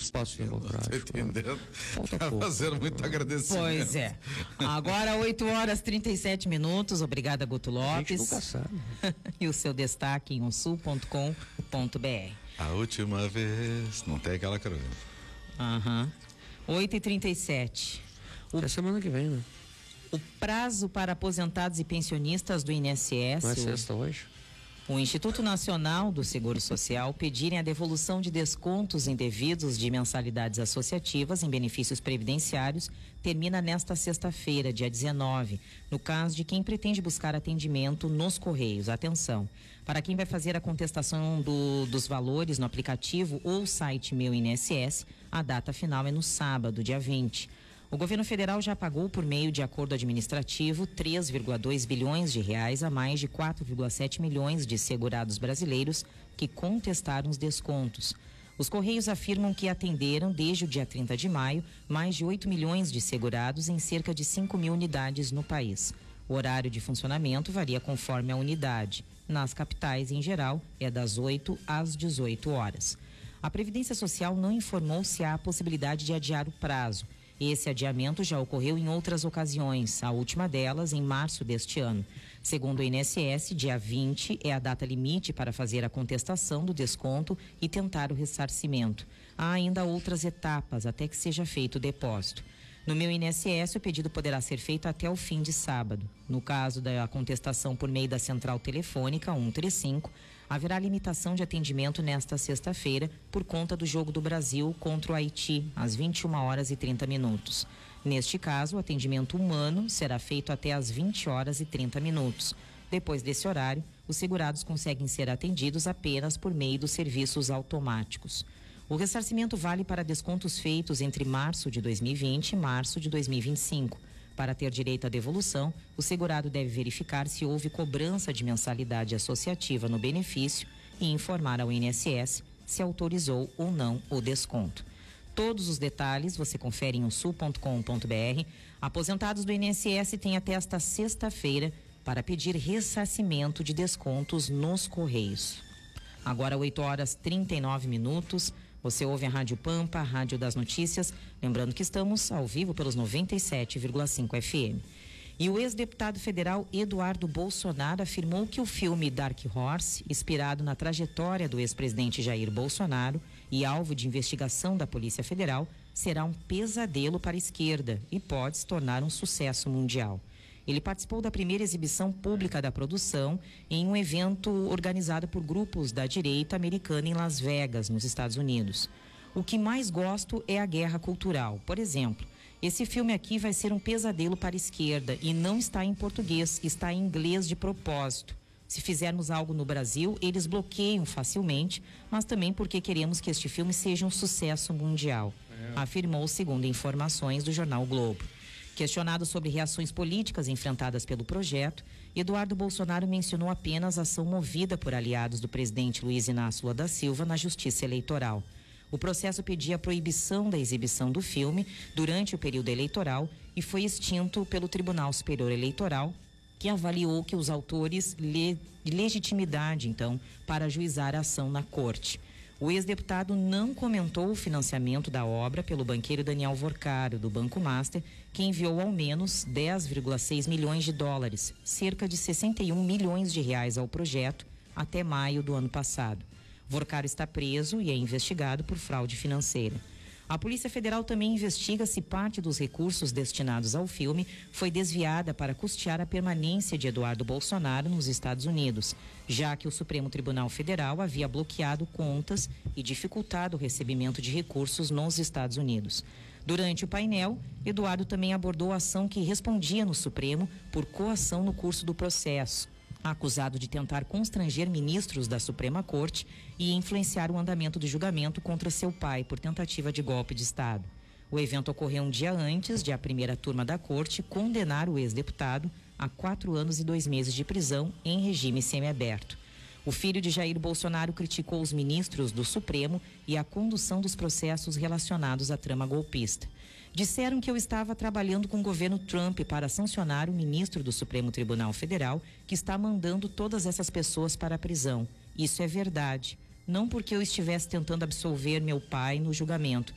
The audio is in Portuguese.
espaço democrático. Estou entendendo. Falta pouco. Fazendo muito agradecimento. Pois é. Agora 8h37. Obrigada, Guto A gente Lopes. nunca sabe. E o seu destaque em onsul.com.br. A última vez, não tem aquela cruz. 8h37. É semana que vem, né? O prazo para aposentados e pensionistas do INSS, Não é sexta hoje? o Instituto Nacional do Seguro Social, pedirem a devolução de descontos indevidos de mensalidades associativas em benefícios previdenciários, termina nesta sexta-feira, dia 19, no caso de quem pretende buscar atendimento nos Correios. Atenção, para quem vai fazer a contestação dos valores no aplicativo ou site Meu INSS, a data final é no sábado, dia 20. O governo federal já pagou, por meio de acordo administrativo, 3,2 bilhões de reais a mais de 4,7 milhões de segurados brasileiros que contestaram os descontos. Os Correios afirmam que atenderam, desde o dia 30 de maio, mais de 8 milhões de segurados em cerca de 5 mil unidades no país. O horário de funcionamento varia conforme a unidade. Nas capitais, em geral, é das 8 às 18 horas. A Previdência Social não informou se há a possibilidade de adiar o prazo. Esse adiamento já ocorreu em outras ocasiões, a última delas em março deste ano. Segundo o INSS, dia 20 é a data limite para fazer a contestação do desconto e tentar o ressarcimento. Há ainda outras etapas até que seja feito o depósito. No Meu INSS, o pedido poderá ser feito até o fim de sábado. No caso da contestação por meio da central telefônica 135, haverá limitação de atendimento nesta sexta-feira por conta do jogo do Brasil contra o Haiti, às 21h30. Neste caso, o atendimento humano será feito até às 20h30. Depois desse horário, os segurados conseguem ser atendidos apenas por meio dos serviços automáticos. O ressarcimento vale para descontos feitos entre março de 2020 e março de 2025. Para ter direito à devolução, o segurado deve verificar se houve cobrança de mensalidade associativa no benefício e informar ao INSS se autorizou ou não o desconto. Todos os detalhes você confere em onsul.com.br. Aposentados do INSS têm até esta sexta-feira para pedir ressarcimento de descontos nos Correios. Agora 8h39. Você ouve a Rádio Pampa, a Rádio das Notícias. Lembrando que estamos ao vivo pelos 97,5 FM. E o ex-deputado federal Eduardo Bolsonaro afirmou que o filme Dark Horse, inspirado na trajetória do ex-presidente Jair Bolsonaro e alvo de investigação da Polícia Federal, será um pesadelo para a esquerda e pode se tornar um sucesso mundial. Ele participou da primeira exibição pública da produção em um evento organizado por grupos da direita americana em Las Vegas, nos Estados Unidos. O que mais gosto é a guerra cultural. Por exemplo, esse filme aqui vai ser um pesadelo para a esquerda e não está em português, está em inglês de propósito. Se fizermos algo no Brasil, eles bloqueiam facilmente, mas também porque queremos que este filme seja um sucesso mundial, afirmou segundo informações do jornal o Globo. Questionado sobre reações políticas enfrentadas pelo projeto, Eduardo Bolsonaro mencionou apenas a ação movida por aliados do presidente Luiz Inácio Lula da Silva na Justiça Eleitoral. O processo pedia a proibição da exibição do filme durante o período eleitoral e foi extinto pelo Tribunal Superior Eleitoral, que avaliou que os autores legitimidade, então, para ajuizar a ação na corte. O ex-deputado não comentou o financiamento da obra pelo banqueiro Daniel Vorcaro, do Banco Master, que enviou ao menos 10,6 milhões de dólares, cerca de 61 milhões de reais ao projeto, até maio do ano passado. Vorcaro está preso e é investigado por fraude financeira. A Polícia Federal também investiga se parte dos recursos destinados ao filme foi desviada para custear a permanência de Eduardo Bolsonaro nos Estados Unidos, já que o Supremo Tribunal Federal havia bloqueado contas e dificultado o recebimento de recursos nos Estados Unidos. Durante o painel, Eduardo também abordou a ação que respondia no Supremo por coação no curso do processo, acusado de tentar constranger ministros da Suprema Corte e influenciar o andamento do julgamento contra seu pai por tentativa de golpe de Estado. O evento ocorreu um dia antes de a primeira turma da Corte condenar o ex-deputado a 4 anos e 2 meses de prisão em regime semiaberto. O filho de Jair Bolsonaro criticou os ministros do Supremo e a condução dos processos relacionados à trama golpista. Disseram que eu estava trabalhando com o governo Trump para sancionar o ministro do Supremo Tribunal Federal que está mandando todas essas pessoas para a prisão. Isso é verdade. Não porque eu estivesse tentando absolver meu pai no julgamento,